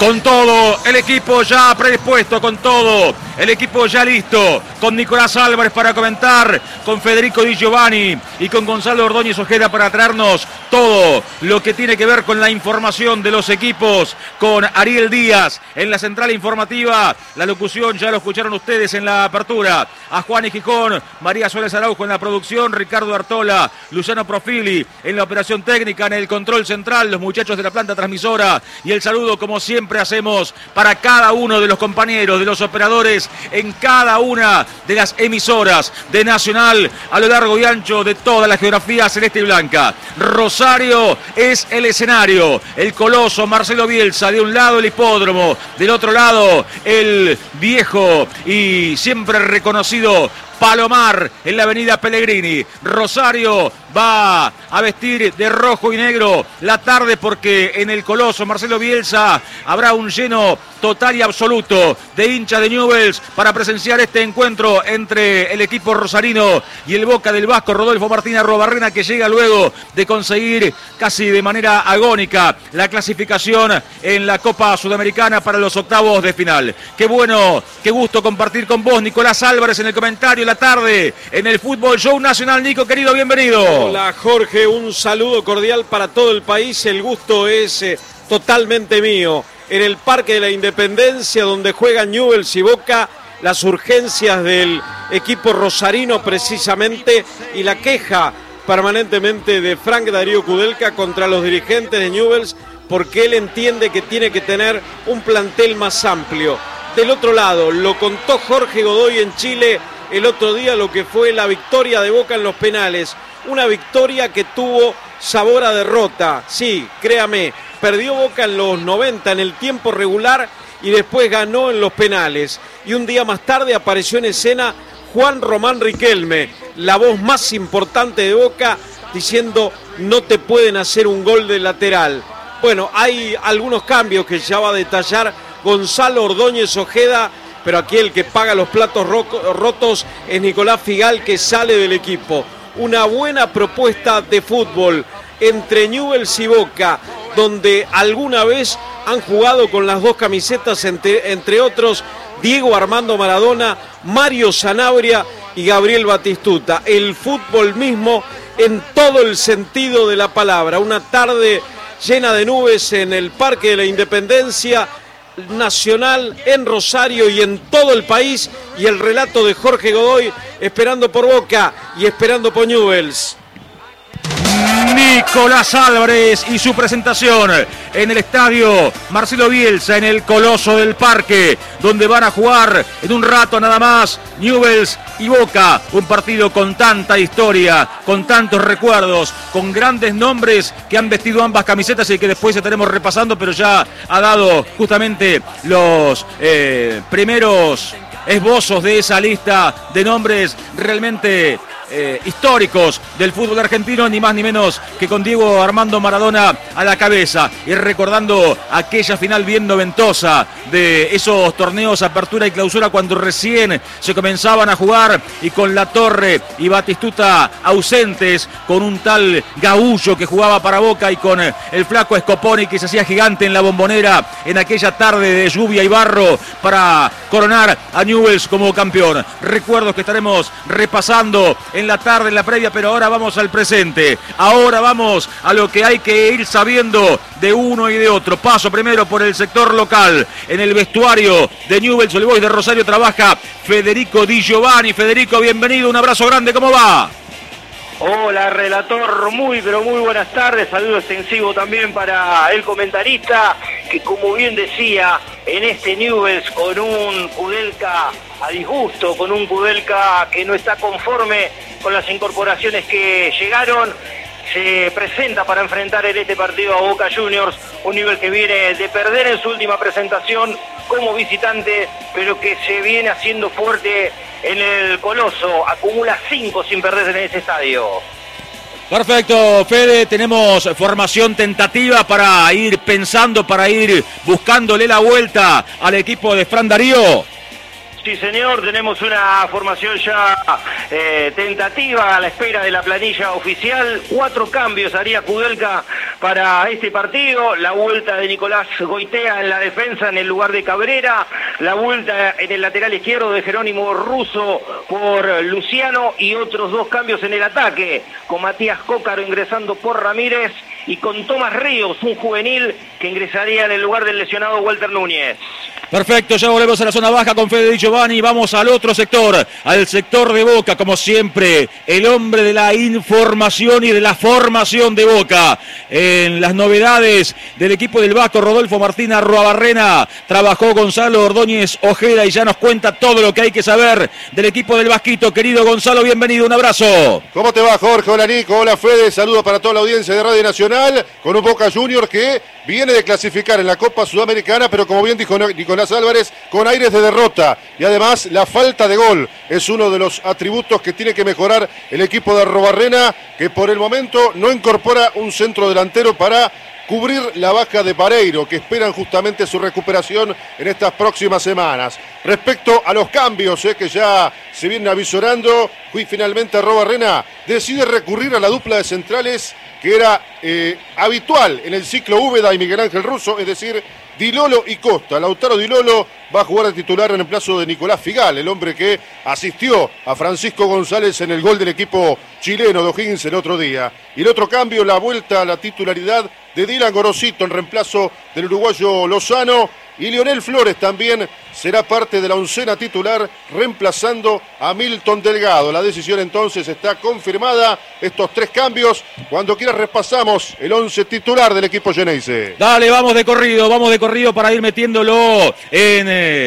Con todo, el equipo ya predispuesto, con todo, el equipo ya listo, con Nicolás Álvarez para comentar, con Federico Di Giovanni y con Gonzalo Ordóñez Ojeda para traernos todo lo que tiene que ver con la información de los equipos, con Ariel Díaz en la central informativa, la locución ya lo escucharon ustedes en la apertura, a Juan y Gijón, María Suárez Araujo en la producción, Ricardo Artola, Luciano Profili en la operación técnica, en el control central, los muchachos de la planta transmisora y el saludo como siempre hacemos para cada uno de los compañeros, de los operadores en cada una de las emisoras de Nacional a lo largo y ancho de toda la geografía celeste y blanca. Rosario es el escenario, el coloso Marcelo Bielsa, de un lado el hipódromo, del otro lado el viejo y siempre reconocido Palomar en la avenida Pellegrini. Rosario va a vestir de rojo y negro la tarde porque en el coloso Marcelo Bielsa habrá un lleno total y absoluto de hinchas de Newell's para presenciar este encuentro entre el equipo rosarino y el Boca del Vasco Rodolfo Martín Arrobarrena, que llega luego de conseguir casi de manera agónica la clasificación en la Copa Sudamericana para los octavos de final. Qué bueno, qué gusto compartir con vos, Nicolás Álvarez, en el comentario la tarde en el Fútbol Show Nacional. Nico, querido, bienvenido. Hola Jorge, un saludo cordial para todo el país. El gusto es totalmente mío. En el Parque de la Independencia, donde juegan Newell's y Boca, las urgencias del equipo rosarino precisamente y la queja permanentemente de Frank Darío Kudelka contra los dirigentes de Newell's, porque él entiende que tiene que tener un plantel más amplio. Del otro lado, lo contó Jorge Godoy en Chile el otro día, lo que fue la victoria de Boca en los penales. Una victoria que tuvo sabor a derrota. Sí, créame, perdió Boca en los 90 en el tiempo regular y después ganó en los penales. Y un día más tarde apareció en escena Juan Román Riquelme, la voz más importante de Boca, diciendo: no te pueden hacer un gol de lateral. Bueno, hay algunos cambios que ya va a detallar Gonzalo Ordóñez Ojeda, pero aquí el que paga los platos rotos es Nicolás Figal, que sale del equipo. Una buena propuesta de fútbol entre Newell's y Boca, donde alguna vez han jugado con las dos camisetas, entre otros Diego Armando Maradona, Mario Sanabria y Gabriel Batistuta. El fútbol mismo en todo el sentido de la palabra. Una tarde llena de nubes en el Parque de la Independencia, Nacional, en Rosario y en todo el país, y el relato de Jorge Godoy esperando por Boca y esperando por Newell's. Nicolás Álvarez y su presentación en el estadio Marcelo Bielsa, en el Coloso del Parque, donde van a jugar en un rato nada más Newell's y Boca, un partido con tanta historia, con tantos recuerdos, con grandes nombres que han vestido ambas camisetas y que después estaremos repasando, pero ya ha dado justamente los primeros esbozos de esa lista de nombres realmente históricos del fútbol argentino, ni más ni menos que con Diego Armando Maradona a la cabeza, y recordando aquella final bien noventosa de esos torneos Apertura y Clausura, cuando recién se comenzaban a jugar, y con La Torre y Batistuta ausentes, con un tal Gaullo que jugaba para Boca y con el flaco Scoponi que se hacía gigante en la Bombonera en aquella tarde de lluvia y barro para coronar a Newell's como campeón. Recuerdos que estaremos repasando en la tarde, en la previa, pero ahora vamos al presente. Ahora vamos a lo que hay que ir sabiendo de uno y de otro. Paso primero por el sector local. En el vestuario de Newell's Old Boys de Rosario trabaja Federico Di Giovanni. Federico, bienvenido, un abrazo grande, ¿cómo va? Hola, relator, pero muy buenas tardes. Saludo extensivo también para el comentarista, que como bien decía, en este Newell's con un Kudelka a disgusto, con un Kudelka que no está conforme con las incorporaciones que llegaron, se presenta para enfrentar en este partido a Boca Juniors, un Newell's que viene de perder en su última presentación como visitante, pero que se viene haciendo fuerte en el Coloso, acumula 5 sin perderse en ese estadio. Perfecto, Fede, tenemos formación tentativa para ir pensando, para ir buscándole la vuelta al equipo de Fran Darío. Sí, señor, tenemos una formación ya tentativa a la espera de la planilla oficial. 4 cambios haría Kudelka para este partido. La vuelta de Nicolás Goitea en la defensa en el lugar de Cabrera. La vuelta en el lateral izquierdo de Jerónimo Russo por Luciano. Y otros 2 cambios en el ataque, con Matías Cócaro ingresando por Ramírez y con Tomás Ríos, un juvenil que ingresaría en el lugar del lesionado Walter Núñez. Perfecto, ya volvemos a la zona baja con Fede Di Giovanni. Vamos al otro sector, al sector de Boca, como siempre, el hombre de la información y de la formación de Boca. En las novedades del equipo del Vasco, Rodolfo Martín Arruabarrena, trabajó Gonzalo Ordóñez Ojeda y ya nos cuenta todo lo que hay que saber del equipo del Vasquito. Querido Gonzalo, bienvenido, un abrazo. ¿Cómo te va, Jorge? Hola, Nico. Hola, Fede. Saludos para toda la audiencia de Radio Nacional, con un Boca Junior que viene de clasificar en la Copa Sudamericana, pero como bien dijo Nicolás Álvarez, con aires de derrota. Y además, la falta de gol es uno de los atributos que tiene que mejorar el equipo de Arruabarrena, que por el momento no incorpora un centro delantero para cubrir la baja de Pareiro, que esperan justamente su recuperación en estas próximas semanas. Respecto a los cambios que ya se vienen avisorando, y finalmente Arruabarrena decide recurrir a la dupla de centrales que era habitual en el ciclo Úbeda y Miguel Ángel Russo, es decir, Di Lolo y Costa. Lautaro Di Lolo va a jugar de titular en el plazo de Nicolás Figal, el hombre que asistió a Francisco González en el gol del equipo chileno de O'Higgins el otro día. Y el otro cambio, la vuelta a la titularidad de Dylan Gorosito en reemplazo del uruguayo Lozano. Y Lionel Flores también será parte de la oncena titular, reemplazando a Milton Delgado. La decisión entonces está confirmada. Estos 3 cambios, cuando quieras repasamos el 11 titular del equipo Geneise. Dale, vamos de corrido para ir metiéndolo en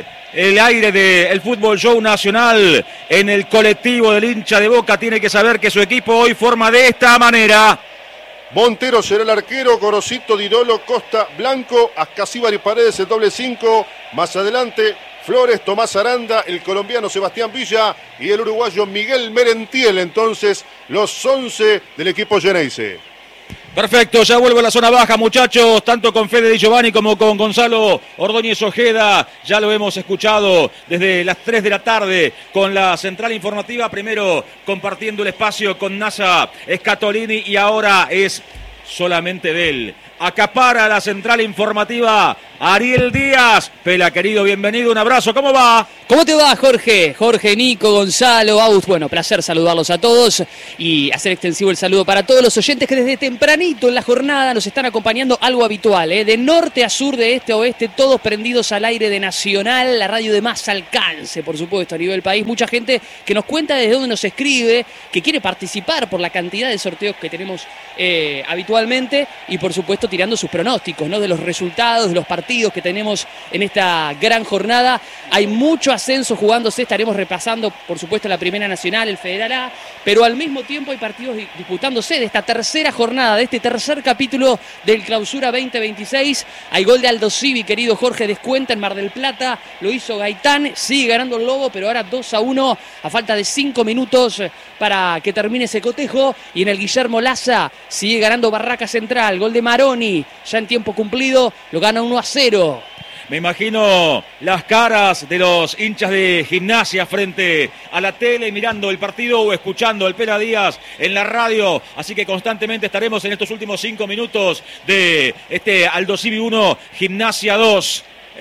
el aire del Fútbol Show Nacional. En el colectivo del hincha de Boca tiene que saber que su equipo hoy forma de esta manera. Montero será el arquero, Gorosito, Di Lolo, Costa, Blanco, Ascasíbar y Paredes el doble 5. Más adelante, Flores, Tomás Aranda, el colombiano Sebastián Villa y el uruguayo Miguel Merentiel. Entonces, los 11 del equipo Geneise. Perfecto, ya vuelvo a la zona baja, muchachos, tanto con Fede Di Giovanni como con Gonzalo Ordóñez Ojeda. Ya lo hemos escuchado desde las 3 de la tarde con la central informativa, primero compartiendo el espacio con Nasa Scatolini y ahora es solamente de él. Acapara la central informativa Ariel Díaz. Pela, querido, bienvenido, un abrazo, ¿cómo va? ¿Cómo te va, Jorge? Jorge, Nico, Gonzalo, Aus. Bueno, placer saludarlos a todos y hacer extensivo el saludo para todos los oyentes que desde tempranito en la jornada nos están acompañando, algo habitual, de norte a sur, de este a oeste, todos prendidos al aire de Nacional, la radio de más alcance, por supuesto, a nivel país. Mucha gente que nos cuenta desde dónde nos escribe, que quiere participar por la cantidad de sorteos que tenemos habitualmente y, por supuesto, tirando sus pronósticos, ¿no? De los resultados, de los partidos que tenemos en esta gran jornada. Hay mucho ascenso jugándose, estaremos repasando, por supuesto, la Primera Nacional, el Federal A, pero al mismo tiempo hay partidos disputándose de esta tercera jornada, de este tercer capítulo del Clausura 2026. Hay gol de Aldo Civi, querido Jorge, descuenta en Mar del Plata, lo hizo Gaitán, sigue ganando el Lobo, pero ahora 2-1 a falta de 5 minutos para que termine ese cotejo. Y en el Guillermo Laza sigue ganando Barraca Central, gol de Maroni, ya en tiempo cumplido, lo gana 1-0. Me imagino las caras de los hinchas de Gimnasia frente a la tele mirando el partido o escuchando el Pela Díaz en la radio. Así que constantemente estaremos en estos últimos 5 minutos de este Aldo Civi 1, Gimnasia 2.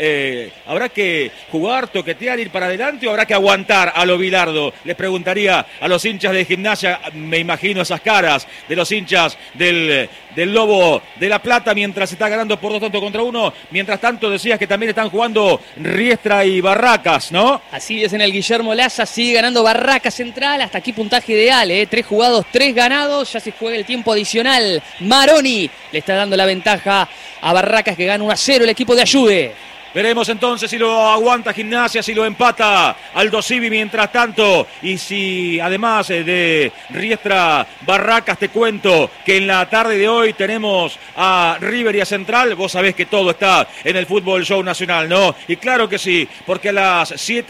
¿Habrá que jugar, toquetear, ir para adelante o habrá que aguantar a lo Bilardo? Les preguntaría a los hinchas de Gimnasia, me imagino esas caras de los hinchas del Lobo de La Plata mientras está ganando por 2-1. Mientras tanto decías que también están jugando Riestra y Barracas, ¿no? Así es, en el Guillermo Laza sigue ganando Barraca Central, hasta aquí puntaje ideal, 3 jugados, 3 ganados, ya se juega el tiempo adicional. Maroni le está dando la ventaja a Barracas, que gana 1-0 el equipo de Ayude. Veremos entonces si lo aguanta Gimnasia, si lo empata Aldo Civi mientras tanto. Y si además de Riestra Barracas, te cuento que en la tarde de hoy tenemos a River y a Central. Vos sabés que todo está en el Fútbol Show Nacional, ¿no? Y claro que sí, porque a las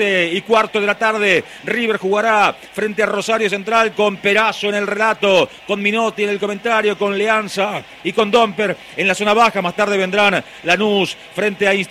7:15 de la tarde River jugará frente a Rosario Central con Perazo en el relato, con Minotti en el comentario, con Leanza y con Domper en la zona baja. Más tarde vendrán Lanús frente a Instituto.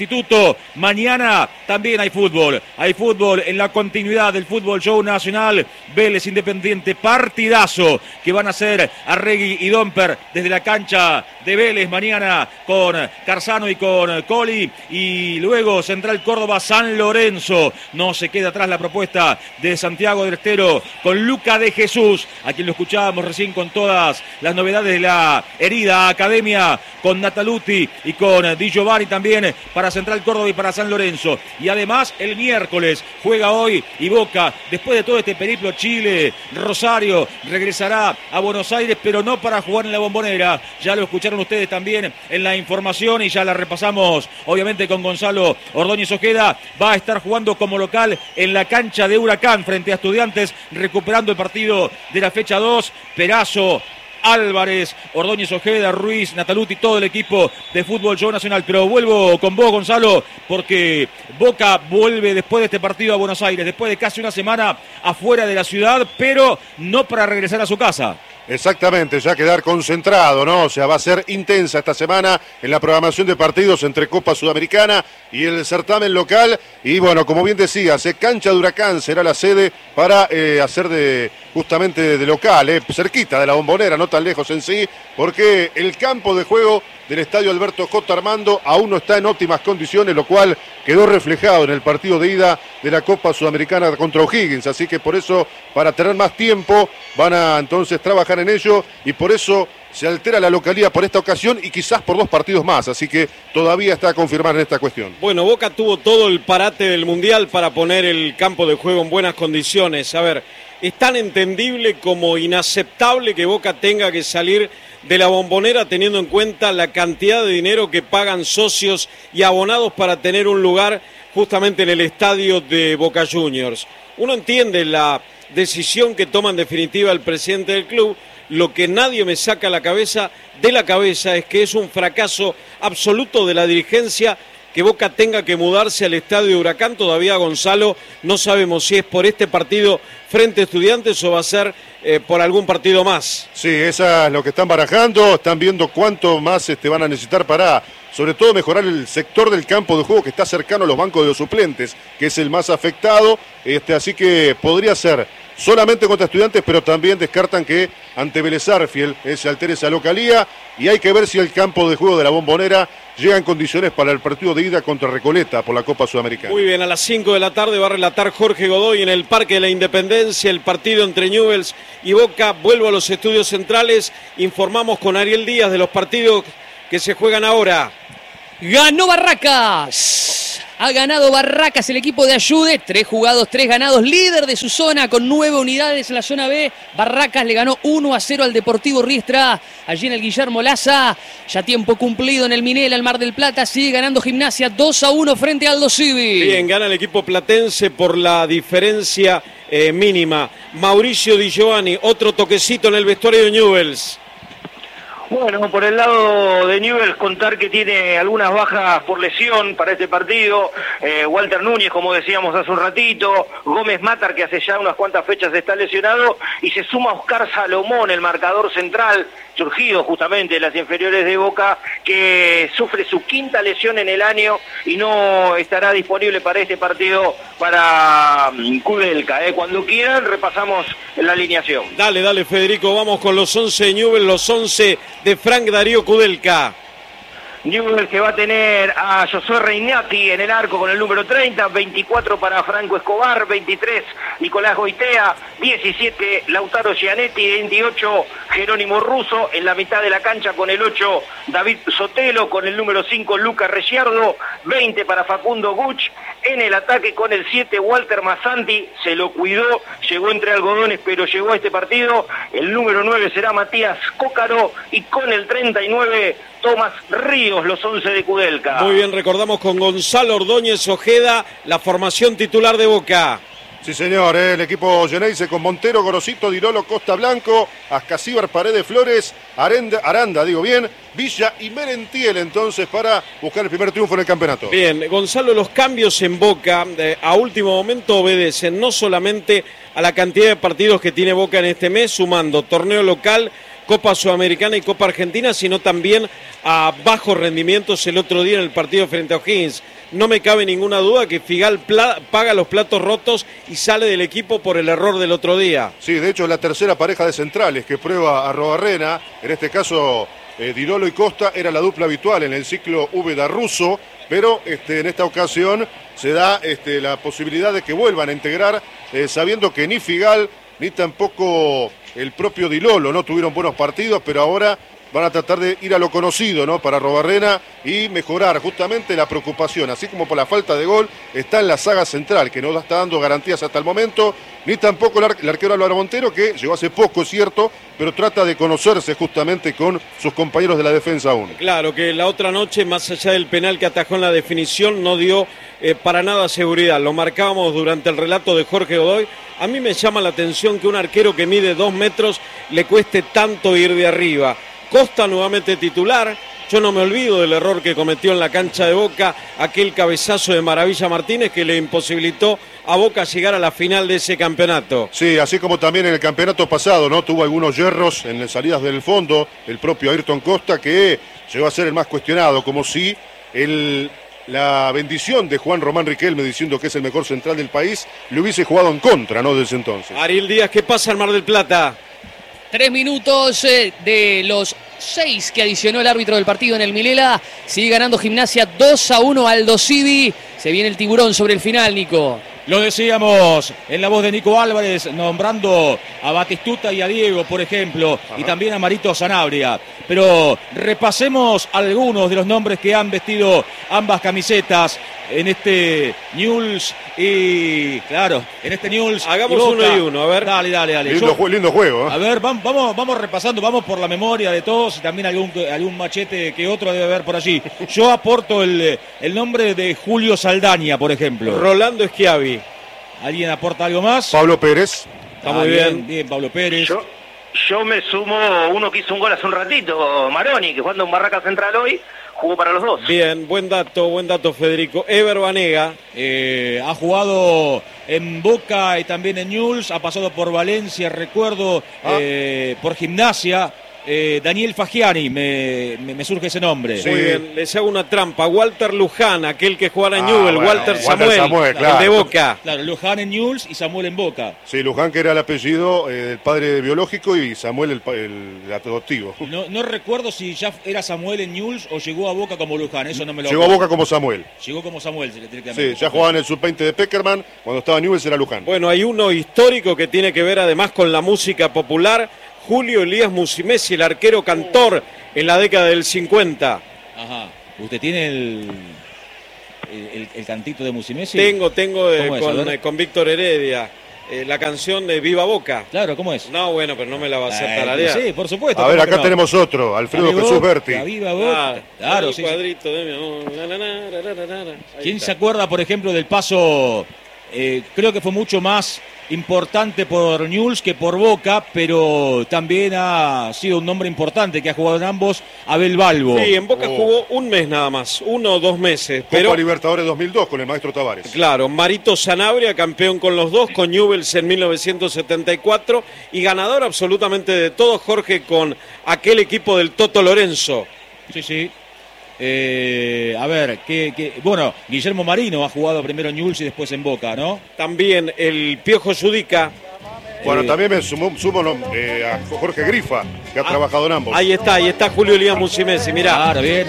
pero mañana también hay fútbol. Hay fútbol en la continuidad del fútbol show nacional. Vélez Independiente, partidazo que van a hacer Arregui y Domper desde la cancha de Vélez mañana con Carzano y con Coli. Y luego Central Córdoba San Lorenzo. No se queda atrás la propuesta de Santiago del Estero con Luca de Jesús, a quien lo escuchábamos recién con todas las novedades de la herida Academia, con Nataluti y con Di Giovanni también para Central Córdoba y para San Lorenzo. Y además el miércoles juega hoy y Boca, después de todo este periplo Chile, Rosario, regresará a Buenos Aires, pero no para jugar en la Bombonera. Ya lo escucharon ustedes también en la información y ya la repasamos obviamente con Gonzalo Ordóñez Ojeda. Va a estar jugando como local en la cancha de Huracán frente a Estudiantes, recuperando el partido de la fecha 2. Perazo, Álvarez, Ordóñez Ojeda, Ruiz, Nataluti, todo el equipo de fútbol show nacional. Pero vuelvo con vos, Gonzalo, porque Boca vuelve después de este partido a Buenos Aires, después de casi una semana afuera de la ciudad, pero no para regresar a su casa. Exactamente, ya quedar concentrado, ¿no? O sea, va a ser intensa esta semana en la programación de partidos entre Copa Sudamericana y el certamen local. Y bueno, como bien decías, cancha de Huracán será la sede para hacer justamente de local, cerquita de la Bombonera, no tan lejos en sí, porque el campo de juego del estadio Alberto J. Armando aún no está en óptimas condiciones, lo cual quedó reflejado en el partido de ida de la Copa Sudamericana contra O'Higgins. Así que por eso, para tener más tiempo, van a entonces trabajar en ello y por eso se altera la localidad por esta ocasión y quizás por 2 partidos más. Así que todavía está a confirmar en esta cuestión. Bueno, Boca tuvo todo el parate del Mundial para poner el campo de juego en buenas condiciones. A ver, es tan entendible como inaceptable que Boca tenga que salir de la Bombonera teniendo en cuenta la cantidad de dinero que pagan socios y abonados para tener un lugar justamente en el estadio de Boca Juniors. Uno entiende la decisión que toma en definitiva el presidente del club. Lo que nadie me saca de la cabeza es que es un fracaso absoluto de la dirigencia que Boca tenga que mudarse al estadio de Huracán. Todavía, Gonzalo, no sabemos si es por este partido frente a Estudiantes o va a ser por algún partido más. Sí, esa es lo que están barajando, están viendo cuánto más van a necesitar para, sobre todo, mejorar el sector del campo de juego que está cercano a los bancos de los suplentes, que es el más afectado, así que podría ser solamente contra Estudiantes, pero también descartan que ante Vélez Sarsfield se altere esa localía y hay que ver si el campo de juego de la Bombonera llega en condiciones para el partido de ida contra Recoleta por la Copa Sudamericana. Muy bien, a las 5 de la tarde va a relatar Jorge Godoy en el Parque de la Independencia el partido entre Newell's y Boca. Vuelvo a los estudios centrales, informamos con Ariel Díaz de los partidos que se juegan ahora. Ganó Barracas. Ha ganado Barracas, el equipo de Ayude. 3 jugados, 3 ganados. Líder de su zona con 9 unidades en la zona B. Barracas le ganó 1-0 al Deportivo Riestra. Allí en el Guillermo Laza. Ya tiempo cumplido en el Minela, el Mar del Plata. Sigue ganando Gimnasia 2-1 frente a Aldo Civi. Bien, gana el equipo platense por la diferencia mínima. Mauricio Di Giovanni, otro toquecito en el vestuario de Newell's. Bueno, por el lado de Newell's, contar que tiene algunas bajas por lesión para este partido. Walter Núñez, como decíamos hace un ratito. Gómez Matar, que hace ya unas cuantas fechas está lesionado. Y se suma Oscar Salomón, el marcador central, surgido justamente de las inferiores de Boca, que sufre su 5ª lesión en el año y no estará disponible para este partido para Kudelka. Cuando quieran, repasamos la alineación. Dale, Federico, vamos con los 11 de Newell's, los 11 de Frank Darío Kudelka. Newell's que va a tener a Josué Reinati en el arco con el número 30, 24 para Franco Escobar, 23 Nicolás Goitea, 17 Lautaro Gianetti, 28 Jerónimo Russo, en la mitad de la cancha con el 8 David Sotelo, con el número 5 Lucas Ricciardo, 20 para Facundo Guch, en el ataque con el 7 Walter Massanti, se lo cuidó, llegó entre algodones pero llegó a este partido, el número 9 será Matías Cócaro y con el 39 Tomás Ríos, los 11 de Kudelka. Muy bien, recordamos con Gonzalo Ordóñez Ojeda la formación titular de Boca. Sí, señor, el equipo Geneise con Montero, Gorosito, Dirolo, Costa Blanco, Ascasíbar, Paredes, Flores, Aranda, Villa y Merentiel, entonces, para buscar el primer triunfo en el campeonato. Bien, Gonzalo, los cambios en Boca a último momento obedecen no solamente a la cantidad de partidos que tiene Boca en este mes, sumando torneo local Copa Sudamericana y Copa Argentina, sino también a bajos rendimientos el otro día en el partido frente a O'Higgins. No me cabe ninguna duda que Figal paga los platos rotos y sale del equipo por el error del otro día. Sí, de hecho es la tercera pareja de centrales que prueba Arrobarrena. En este caso Di Lolo y Costa era la dupla habitual en el ciclo Úbeda-Russo, pero en esta ocasión se da la posibilidad de que vuelvan a integrar, sabiendo que ni Figal ni tampoco el propio Di Lolo no tuvieron buenos partidos, pero ahora van a tratar de ir a lo conocido, ¿no? Para Arrobarrena y mejorar justamente la preocupación, así como por la falta de gol, está en la saga central, que no está dando garantías hasta el momento, ni tampoco el arquero Álvaro Montero, que llegó hace poco, es cierto, pero trata de conocerse justamente con sus compañeros de la defensa aún. Claro, que la otra noche, más allá del penal que atajó en la definición, no dio para nada seguridad. Lo marcábamos durante el relato de Jorge Godoy. A mí me llama la atención que un arquero que mide 2 metros le cueste tanto ir de arriba. Costa nuevamente titular. Yo no me olvido del error que cometió en la cancha de Boca, aquel cabezazo de Maravilla Martínez que le imposibilitó a Boca llegar a la final de ese campeonato. Sí, así como también en el campeonato pasado, ¿no? Tuvo algunos yerros en las salidas del fondo, el propio Ayrton Costa, que llegó a ser el más cuestionado, como si la bendición de Juan Román Riquelme, diciendo que es el mejor central del país, le hubiese jugado en contra, ¿no? Desde entonces. Ariel Díaz, ¿qué pasa en Mar del Plata? 3 minutos de los 6 que adicionó el árbitro del partido en el Milela. Sigue ganando Gimnasia 2-1 Aldo Civi. Se viene el tiburón sobre el final, Nico. Lo decíamos en la voz de Nico Álvarez, nombrando a Batistuta y a Diego, por ejemplo, y también a Marito Sanabria. Pero repasemos algunos de los nombres que han vestido ambas camisetas en este Newell's y, claro, en este Newell's. Hagamos y uno y uno, a ver. Dale. Lindo juego, ¿eh? A ver, vamos repasando, vamos por la memoria de todos y también algún machete que otro debe haber por allí. Yo aporto el nombre de Julio Saldaña, por ejemplo. Rolando Schiavi. ¿Alguien aporta algo más? Pablo Pérez. Está muy bien. Bien, Pablo Pérez. Yo me sumo uno que hizo un gol hace un ratito, Maroni, que jugando en Barraca Central hoy, jugó para los dos. Bien, buen dato, Federico. Ever Banega. Ha jugado en Boca y también en Newell's, ha pasado por Valencia, recuerdo, por Gimnasia. Daniel Fagiani, me surge ese nombre. Sí. Muy bien, les hago una trampa. Walter Luján, aquel que jugara en Newell's, bueno, Walter Samuel, claro. el de Boca. Claro, Luján en Newell's y Samuel en Boca. Sí, Luján, que era el apellido del padre biológico, y Samuel el adoptivo. No recuerdo si ya era Samuel en Newell's o llegó a Boca como Luján, eso no me lo Llegó a Boca como Samuel. Llegó como Samuel, directamente. Sí, ya jugaba en el sub-20 de Peckerman, cuando estaba en Newell's era Luján. Bueno, hay uno histórico que tiene que ver además con la música popular. Julio Elías Musimesi, el arquero cantor en la década del 50. Ajá. ¿Usted tiene el cantito de Musimesi? Tengo con Víctor Heredia. La canción de Viva Boca. Claro, ¿cómo es? No, bueno, pero no me la va a hacer tararear. Sí, por supuesto. A ver, acá tenemos otro, Alfredo Jesús Berti. Viva Boca. Claro, sí. Cuadrito de... ¿Quién se acuerda, por ejemplo, del paso? Creo que fue mucho más importante por Newell's que por Boca, pero también ha sido un nombre importante que ha jugado en ambos, Abel Balbo. Sí, en Boca jugó un mes nada más, 1 o 2 meses. Copa Libertadores 2002 con el maestro Tavares. Claro, Marito Sanabria, campeón con los dos, con Newell's en 1974 y ganador absolutamente de todo, Jorge, con aquel equipo del Toto Lorenzo. Sí. A ver, bueno, Guillermo Marino ha jugado primero en Newell's y después en Boca, ¿no? También el Piojo Judica. Bueno, también me sumo a Jorge Grifa, que ha trabajado en ambos. Ahí está Julio Elías Musimesi, mirá. Claro, bien.